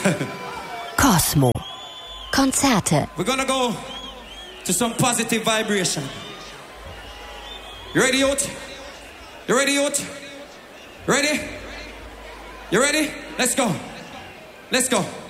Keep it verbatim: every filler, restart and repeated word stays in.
Cosmo. Konzerte. We're gonna go to some positive vibration. You ready, youth? You ready, youth? Ready? You ready? Let's go. Let's go.